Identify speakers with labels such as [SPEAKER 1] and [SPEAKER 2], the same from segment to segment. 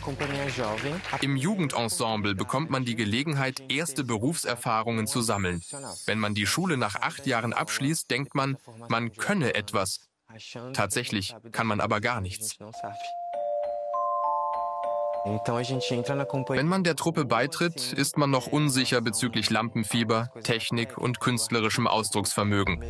[SPEAKER 1] Im Jugendensemble bekommt man die Gelegenheit, erste Berufserfahrungen zu sammeln. Wenn man die Schule nach 8 Jahren abschließt, denkt man, man könne etwas. Tatsächlich kann man aber gar nichts. Wenn man der Truppe beitritt, ist man noch unsicher bezüglich Lampenfieber, Technik und künstlerischem Ausdrucksvermögen.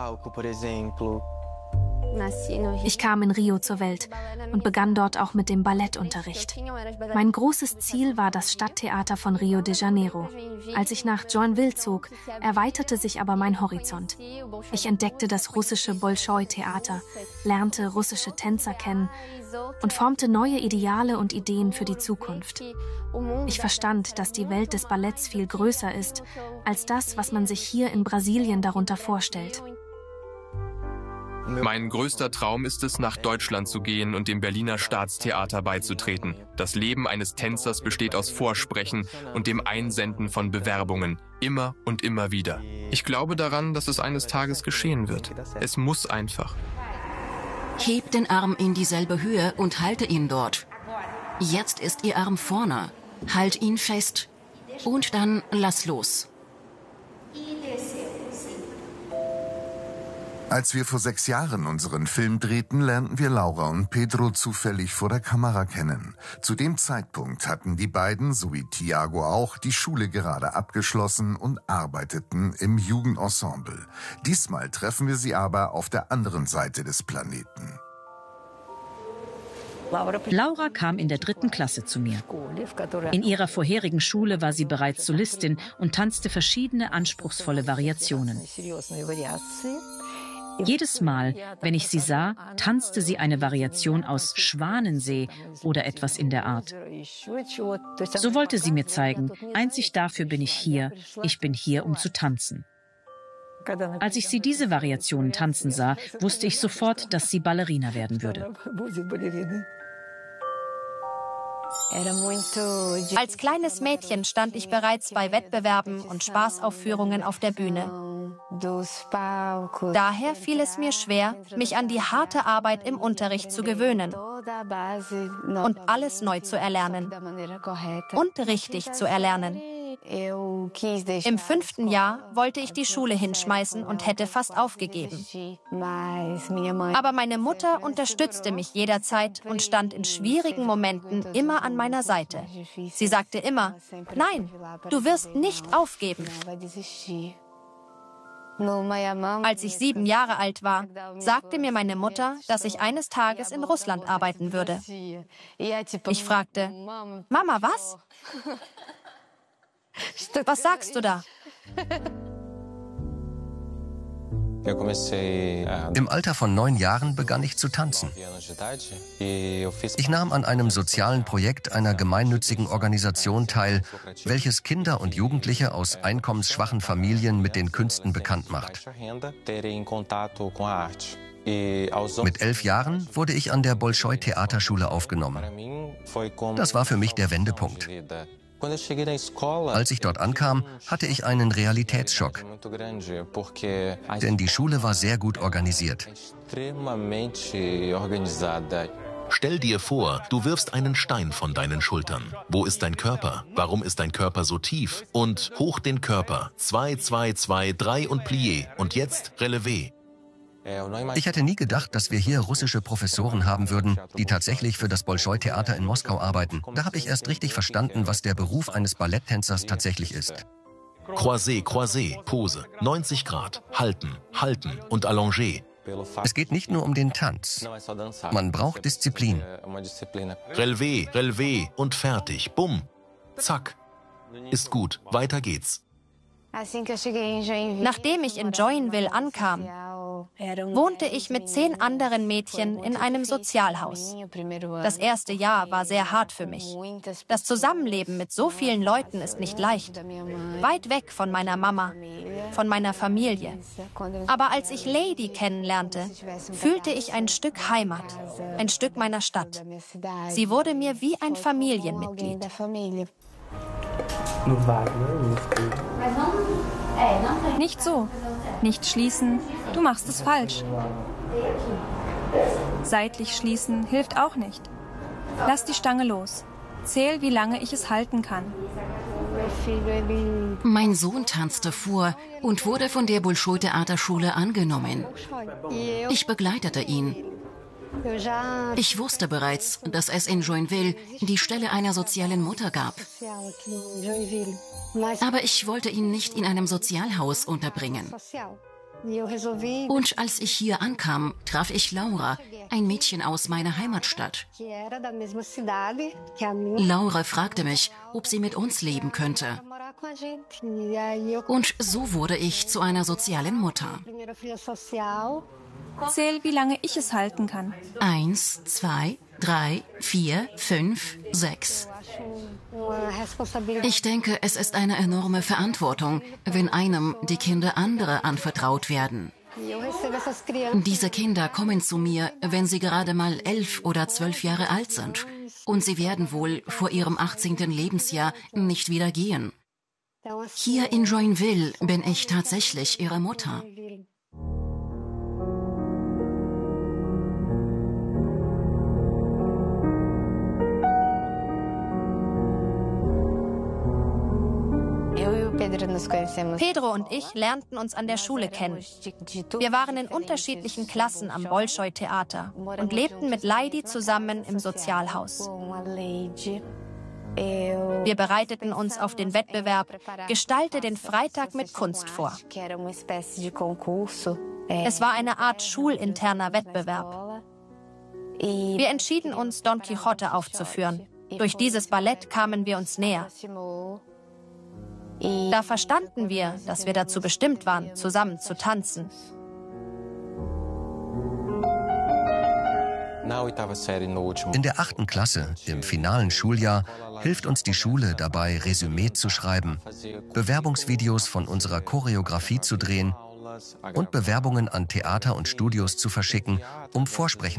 [SPEAKER 2] Ich kam in Rio zur Welt und begann dort auch mit dem Ballettunterricht. Mein großes Ziel war das Stadttheater von Rio de Janeiro. Als ich nach Joinville zog, erweiterte sich aber mein Horizont. Ich entdeckte das russische Bolschoi-Theater, lernte russische Tänzer kennen und formte neue Ideale und Ideen für die Zukunft. Ich verstand, dass die Welt des Balletts viel größer ist als das, was man sich hier in Brasilien darunter vorstellt.
[SPEAKER 1] Mein größter Traum ist es, nach Deutschland zu gehen und dem Berliner Staatstheater beizutreten. Das Leben eines Tänzers besteht aus Vorsprechen und dem Einsenden von Bewerbungen. Immer und immer wieder. Ich glaube daran, dass es eines Tages geschehen wird. Es muss einfach.
[SPEAKER 3] Heb den Arm in dieselbe Höhe und halte ihn dort. Jetzt ist Ihr Arm vorne. Halt ihn fest. Und dann lass los.
[SPEAKER 4] Als wir vor 6 Jahren unseren Film drehten, lernten wir Laura und Pedro zufällig vor der Kamera kennen. Zu dem Zeitpunkt hatten die beiden, so wie Thiago auch, die Schule gerade abgeschlossen und arbeiteten im Jugendensemble. Diesmal treffen wir sie aber auf der anderen Seite des Planeten.
[SPEAKER 5] Laura kam in der 3. Klasse zu mir. In ihrer vorherigen Schule war sie bereits Solistin und tanzte verschiedene anspruchsvolle Variationen. Jedes Mal, wenn ich sie sah, tanzte sie eine Variation aus Schwanensee oder etwas in der Art. So wollte sie mir zeigen, einzig dafür bin ich hier hier, um zu tanzen. Als ich sie diese Variationen tanzen sah, wusste ich sofort, dass sie Ballerina werden würde.
[SPEAKER 6] Als kleines Mädchen stand ich bereits bei Wettbewerben und Spaßaufführungen auf der Bühne. Daher fiel es mir schwer, mich an die harte Arbeit im Unterricht zu gewöhnen und alles neu zu erlernen und richtig zu erlernen. Im 5. Jahr wollte ich die Schule hinschmeißen und hätte fast aufgegeben. Aber meine Mutter unterstützte mich jederzeit und stand in schwierigen Momenten immer an meiner Seite. Sie sagte immer, nein, du wirst nicht aufgeben. Als ich 7 Jahre alt war, sagte mir meine Mutter, dass ich eines Tages in Russland arbeiten würde. Ich fragte, Mama, was? Was sagst du da?
[SPEAKER 7] Im Alter von 9 Jahren begann ich zu tanzen. Ich nahm an einem sozialen Projekt einer gemeinnützigen Organisation teil, welches Kinder und Jugendliche aus einkommensschwachen Familien mit den Künsten bekannt macht. Mit 11 Jahren wurde ich an der Bolschoi-Theaterschule aufgenommen. Das war für mich der Wendepunkt. Als ich dort ankam, hatte ich einen Realitätsschock, denn die Schule war sehr gut organisiert.
[SPEAKER 8] Stell dir vor, du wirfst einen Stein von deinen Schultern. Wo ist dein Körper? Warum ist dein Körper so tief? Und hoch den Körper. 2, 2, 2, 3 und Plié. Und jetzt Relevé.
[SPEAKER 7] Ich hätte nie gedacht, dass wir hier russische Professoren haben würden, die tatsächlich für das Bolschoi-Theater in Moskau arbeiten. Da habe ich erst richtig verstanden, was der Beruf eines Balletttänzers tatsächlich ist.
[SPEAKER 8] Croisé, croisé, Pose, 90 Grad, halten, halten und allongé.
[SPEAKER 7] Es geht nicht nur um den Tanz. Man braucht Disziplin.
[SPEAKER 8] Relevé, relevé und fertig. Bumm. Zack. Ist gut. Weiter geht's.
[SPEAKER 6] Nachdem ich in Joinville ankam, wohnte ich mit 10 anderen Mädchen in einem Sozialhaus. Das erste Jahr war sehr hart für mich. Das Zusammenleben mit so vielen Leuten ist nicht leicht. Weit weg von meiner Mama, von meiner Familie. Aber als ich Lady kennenlernte, fühlte ich ein Stück Heimat, ein Stück meiner Stadt. Sie wurde mir wie ein Familienmitglied.
[SPEAKER 9] Nicht so. Nicht schließen. Du machst es falsch. Seitlich schließen hilft auch nicht. Lass die Stange los. Zähl, wie lange ich es halten kann.
[SPEAKER 3] Mein Sohn tanzte vor und wurde von der Bolschoi-Theaterschule angenommen. Ich begleitete ihn. Ich wusste bereits, dass es in Joinville die Stelle einer sozialen Mutter gab. Aber ich wollte ihn nicht in einem Sozialhaus unterbringen. Und als ich hier ankam, traf ich Laura, ein Mädchen aus meiner Heimatstadt. Laura fragte mich, ob sie mit uns leben könnte. Und so wurde ich zu einer sozialen Mutter.
[SPEAKER 9] Zähl, wie lange ich es halten kann.
[SPEAKER 3] 1, 2, 3, 4, 5, 6. Ich denke, es ist eine enorme Verantwortung, wenn einem die Kinder anderer anvertraut werden. Diese Kinder kommen zu mir, wenn sie gerade mal 11 oder 12 Jahre alt sind. Und sie werden wohl vor ihrem 18. Lebensjahr nicht wieder gehen. Hier in Joinville bin ich tatsächlich ihre Mutter.
[SPEAKER 6] Pedro und ich lernten uns an der Schule kennen. Wir waren in unterschiedlichen Klassen am Bolschoi-Theater und lebten mit Leidi zusammen im Sozialhaus. Wir bereiteten uns auf den Wettbewerb Gestalte den Freitag mit Kunst vor. Es war eine Art schulinterner Wettbewerb. Wir entschieden uns, Don Quixote aufzuführen. Durch dieses Ballett kamen wir uns näher. Da verstanden wir, dass wir dazu bestimmt waren, zusammen zu tanzen.
[SPEAKER 7] In der 8. Klasse, im finalen Schuljahr, hilft uns die Schule dabei, Resümee zu schreiben, Bewerbungsvideos von unserer Choreografie zu drehen und Bewerbungen an Theater und Studios zu verschicken, um Vorsprechen